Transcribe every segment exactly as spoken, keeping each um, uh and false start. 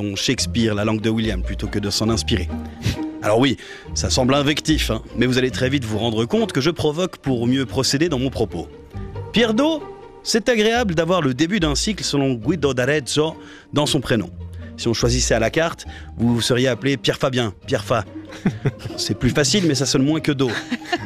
son Shakespeare, la langue de William, plutôt que de s'en inspirer. Alors oui, ça semble invectif, hein, mais vous allez très vite vous rendre compte que je provoque pour mieux procéder dans mon propos. Pierre Do, c'est agréable d'avoir le début d'un cycle selon Guido d'Arezzo dans son prénom. Si on choisissait à la carte, vous seriez appelé Pierre Fabien, Pierre Fa. C'est plus facile, mais ça sonne moins que Do.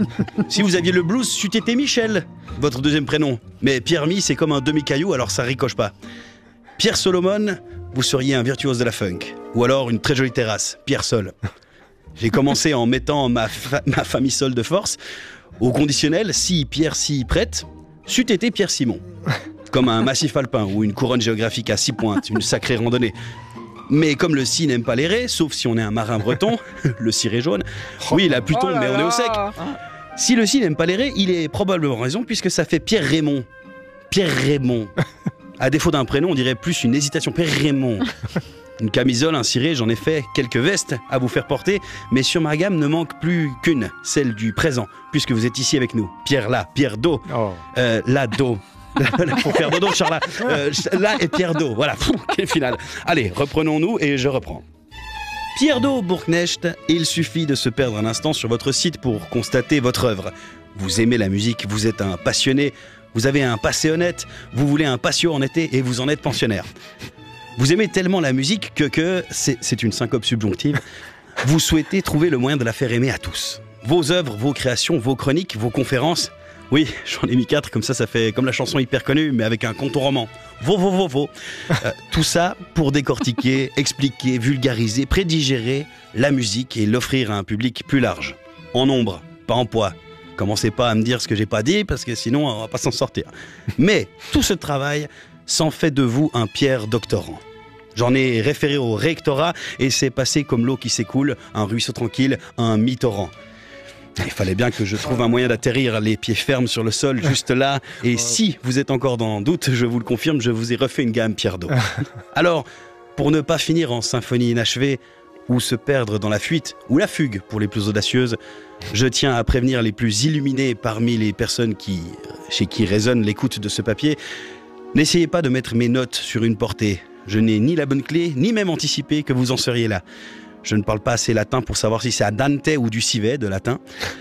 Si vous aviez le blues, c'eût été Michel, votre deuxième prénom. Mais Pierre Mi, c'est comme un demi-caillou, alors ça ricoche pas. Pierre Solomon, vous seriez un virtuose de la funk. Ou alors une très jolie terrasse, Pierre Sol. J'ai commencé en mettant ma, fa- ma famille Sol de force. Au conditionnel, si Pierre s'y prête, c'eût été Pierre Simon. Comme un massif alpin ou une couronne géographique à six pointes, une sacrée randonnée. Mais comme le si n'aime pas les raies, sauf si on est un marin breton, le ciré jaune, oui, la Pluton, Oh là mais on est au sec. là. Si le si n'aime pas les raies, il est probablement raison, puisque ça fait Pierre Raymond. Pierre Raymond. À défaut d'un prénom, on dirait plus une hésitation. Pierre Raymond. Une camisole, un ciré, j'en ai fait quelques vestes à vous faire porter, mais sur ma gamme ne manque plus qu'une, celle du présent, puisque vous êtes ici avec nous. Pierre là, Pierre Do, Oh. euh, là Do. Pour faire dodo, Charles, euh, là et Pierre Do. Voilà, Pfff, quel final. Allez, reprenons-nous et je reprends. Pierre Do Bourknecht, il suffit de se perdre un instant sur votre site pour constater votre œuvre. Vous aimez la musique, vous êtes un passionné, vous avez un passé honnête, vous voulez un patio en été et vous en êtes pensionnaire. Vous aimez tellement la musique que, que c'est, c'est une syncope subjonctive, vous souhaitez trouver le moyen de la faire aimer à tous. Vos œuvres, vos créations, vos chroniques, vos conférences, oui, j'en ai mis quatre, comme ça, ça fait comme la chanson hyper connue, mais avec un contour roman. Vo, vo, vo, vo. Euh, tout ça pour décortiquer, expliquer, vulgariser, prédigérer la musique et l'offrir à un public plus large. En nombre, pas en poids. Commencez pas à me dire ce que j'ai pas dit, parce que sinon, on va pas s'en sortir. Mais tout ce travail s'en fait de vous un Pierre doctorant. J'en ai référé au rectorat et c'est passé comme l'eau qui s'écoule, un ruisseau tranquille, un mi-torrent. Il fallait bien que je trouve un moyen d'atterrir les pieds fermes sur le sol, juste là. Et si vous êtes encore dans le doute, je vous le confirme, je vous ai refait une gamme Pierre Do. Alors, pour ne pas finir en symphonie inachevée, ou se perdre dans la fuite, ou la fugue pour les plus audacieuses, je tiens à prévenir les plus illuminés parmi les personnes qui, chez qui résonne l'écoute de ce papier. N'essayez pas de mettre mes notes sur une portée. Je n'ai ni la bonne clé, ni même anticipé que vous en seriez là. Je ne parle pas assez latin pour savoir si c'est à Dante ou du civet de latin.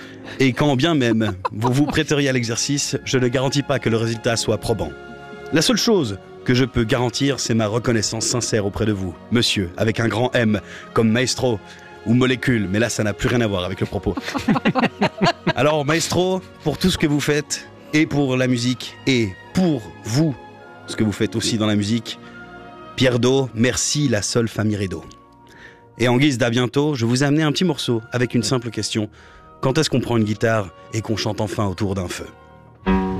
Et quand bien même vous vous prêteriez à l'exercice, je ne garantis pas que le résultat soit probant. La seule chose que je peux garantir, c'est ma reconnaissance sincère auprès de vous, monsieur, avec un grand M, comme maestro ou molécule, mais là ça n'a plus rien à voir avec le propos. Alors maestro, pour tout ce que vous faites, et pour la musique, et pour vous, ce que vous faites aussi dans la musique, Pierre Do, merci la Sol Fa Mi Ré Do. Et en guise d'à bientôt, je vous ai amené un petit morceau avec une simple question. Quand est-ce qu'on prend une guitare et qu'on chante enfin autour d'un feu ?